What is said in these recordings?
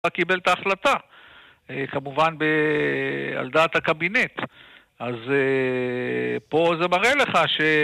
קיבל את ההחלטה, כמובן על דעת הקבינט. אז פה זה מראה לך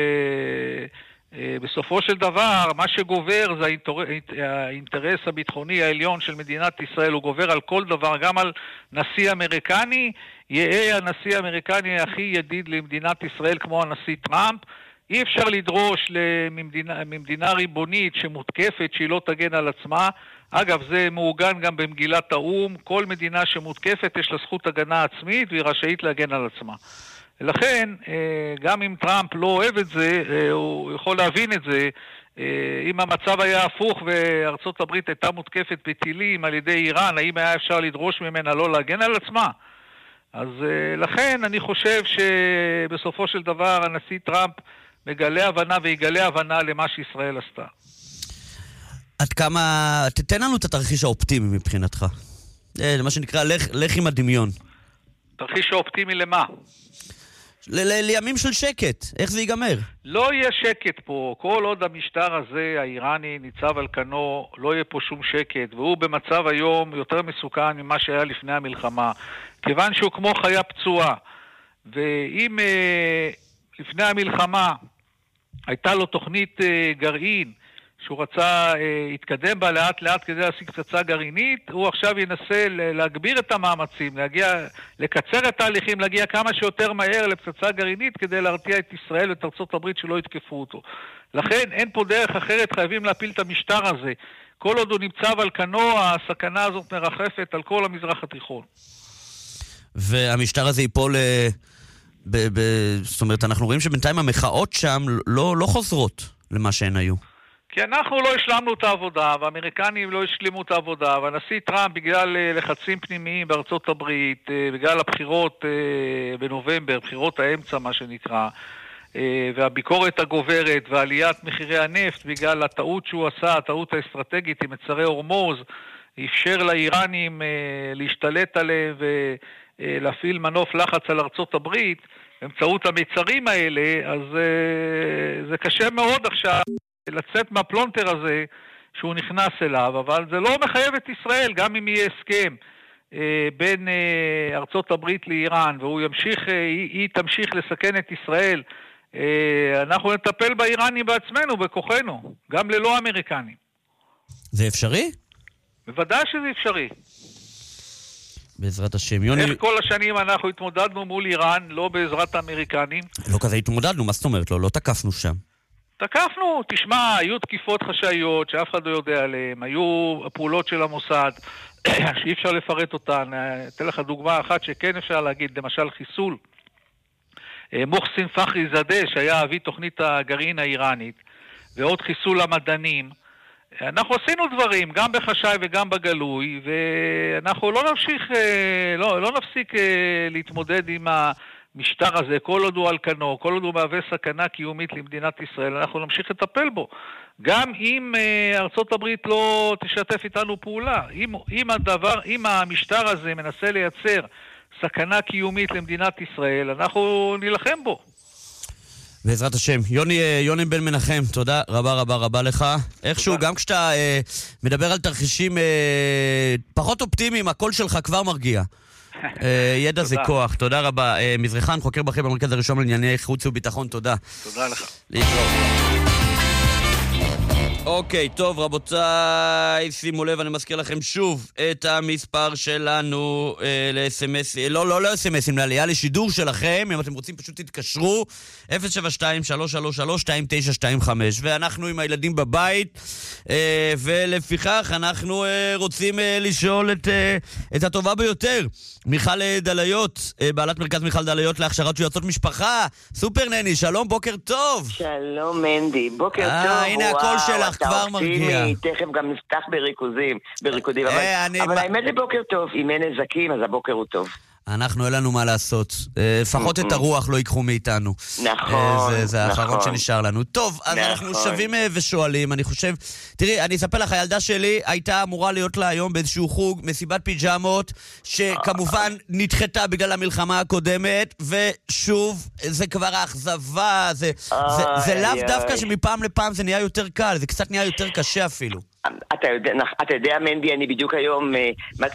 שבסופו של דבר מה שגובר זה האינטרס הביטחוני העליון של מדינת ישראל, הוא גובר על כל דבר, גם על נשיא אמריקני, יהיה הנשיא האמריקני הכי ידיד למדינת ישראל כמו הנשיא טראמפ. אי אפשר לדרוש ממדינה ריבונית שמותקפת שהיא לא תגן על עצמה. אגב, זה מעוגן גם במגילת האו"ם, כל מדינה שמותקפת יש לה זכות הגנה עצמית והיא רשאית להגן על עצמה. לכן, גם אם טראמפ לא אוהב את זה, הוא יכול להבין את זה. אם המצב היה הפוך וארצות הברית הייתה מותקפת בטילים על ידי איראן, האם היה אפשר לדרוש ממנה לא להגן על עצמה? אז לכן אני חושב שבסופו של דבר הנשיא טראמפ מגלה הבנה ויגלה הבנה למה שישראל עשתה. עד כמה, תתן לנו את התרחיש האופטימי מבחינתך. מה שנקרא, לך עם הדמיון. תרחיש האופטימי למה? לימים של שקט, איך זה ייגמר? לא יהיה שקט פה, כל עוד המשטר הזה, האיראני, ניצב על כנו, לא יהיה פה שום שקט, והוא במצב היום יותר מסוכן ממה שהיה לפני המלחמה, כיוון שהוא כמו חיה פצועה, ואם לפני המלחמה הייתה לו תוכנית גרעין, שהוא רצה להתקדם בה לאט לאט כדי להשיג פצצה גרעינית, הוא עכשיו ינסה להגביר את המאמצים, לקצר את ההליכים, להגיע כמה שיותר מהר לפצצה גרעינית כדי להרתיע את ישראל ואת ארצות הברית שלא יתקפו אותו. לכן אין פה דרך אחרת, חייבים להפיל את המשטר הזה. כל עוד הוא נמצא על כנו, הסכנה הזאת מרחפת על כל המזרח התיכון. והמשטר הזה ייפול... זאת אומרת, אנחנו רואים שבינתיים המחאות שם לא חוזרות למה שהן היו. כי אנחנו לא השלמנו את העבודה, והאמריקנים לא השלימו את העבודה, והנשיא טראמפ בגלל לחצים פנימיים בארצות הברית, בגלל הבחירות בנובמבר, בחירות האמצע מה שנקרא, והביקורת הגוברת ועליית מחירי הנפט בגלל הטעות שהוא עשה, הטעות האסטרטגית עם מצרי הורמוז, אפשר לאיראנים להשתלט עליהם ולהפעיל מנוף לחץ על ארצות הברית באמצעות המצרים האלה, אז זה קשה מאוד עכשיו לצאת מהפלונטר הזה שהוא נכנס אליו, אבל זה לא מחייב את ישראל, גם אם יהיה הסכם בין ארצות הברית לאיראן, היא תמשיך לסכן את ישראל, אנחנו נטפל באיראנים בעצמנו, בכוחנו, גם ללא אמריקנים. זה אפשרי? בוודאי שזה אפשרי. בעזרת השם. יוני... איך כל השנים אנחנו התמודדנו מול איראן, לא בעזרת האמריקנים? לא כזה התמודדנו, מה זאת אומרת? לא תקפנו שם. תקפנו, תשמע, היו תקיפות חשאיות שאף אחד לא יודע עליהן, היו הפעולות של המוסד שאי אפשר לפרט אותן. אתן לך דוגמה אחת שכן אפשר להגיד, למשל חיסול. מוחסין פחרי זאדה שהיה אבי תוכנית הגרעין האיראנית, ועוד חיסול המדענים. אנחנו עשינו דברים, גם בחשאי וגם בגלוי, ואנחנו לא נפסיק להתמודד עם המשטר הזה, כל עוד הוא על כנו, כל עוד הוא מהווה סכנה קיומית למדינת ישראל, אנחנו נמשיך לטפל בו. גם אם ארצות הברית לא תשתף איתנו פעולה, אם המשטר הזה מנסה לייצר סכנה קיומית למדינת ישראל, אנחנו נלחם בו. בעזרת השם. יוני בן מנחם, תודה רבה רבה רבה לך. איכשהו, גם כשאתה מדבר על תרחישים פחות אופטימיים, הקול שלך כבר מרגיע. ידע זה כוח, תודה רבה. מזרחן, חוקר בכיר במרכז הראשון לענייני חוץ וביטחון, תודה. תודה לך. להתראות. אוקיי, טוב רבותיי, שימו לב, אני מזכיר לכם שוב את המספר שלנו ל-SMS, לא ל-SMS, לעלייה לשידור שלכם, אם אתם רוצים פשוט תתקשרו, 072-333-2925, ואנחנו עם הילדים בבית, ולפיכך אנחנו רוצים לשאול את הטובה ביותר, מיכל דליות, בעלת מרכז מיכל דליות להכשרת יועצות משפחה, סופר נני, שלום, בוקר טוב. שלום מנדי, בוקר טוב. הנה הקול שלך כבר מרגיע. תכף גם נפתח בריקודים, אבל האמת זה בוקר טוב, אם אין נזקים אז הבוקר הוא טוב. אנחנו אין לנו מה לעשות, לפחות את הרוח לא ייקחו מאיתנו. נכון. זה האחרון שנשאר לנו. טוב, אז אנחנו שווים ושואלים, אני חושב, תראי, אני אספר לך, הילדה שלי הייתה אמורה להיות לה היום באיזשהו חוג, מסיבת פיג'מות, שכמובן נדחתה בגלל המלחמה הקודמת, ושוב, זה כבר האכזבה, זה לאו דווקא שמפעם לפעם זה נהיה יותר קל, זה קצת נהיה יותר קשה אפילו. אתה יודע, מנדי, אני בדיוק היום